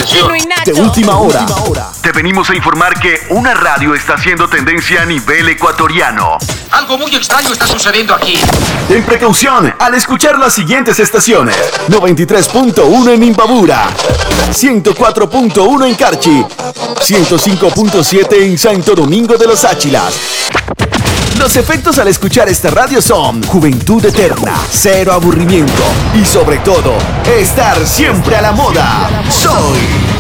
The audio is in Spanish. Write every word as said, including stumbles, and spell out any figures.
actualización de última hora. Te venimos a informar que una radio está haciendo tendencia a nivel ecuatoriano. Algo muy extraño está sucediendo aquí. Ten precaución al escuchar las siguientes estaciones: noventa y tres punto uno en Imbabura, ciento cuatro punto uno en Carchi, ciento cinco punto siete en Santo Domingo de los Áchilas. Los efectos al escuchar esta radio son juventud eterna, cero aburrimiento y sobre todo, estar siempre a la moda. Soy